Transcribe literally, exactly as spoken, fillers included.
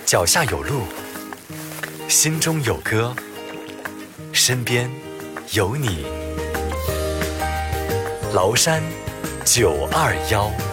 脚下有路，心中有歌，身边有你。崂山九二幺。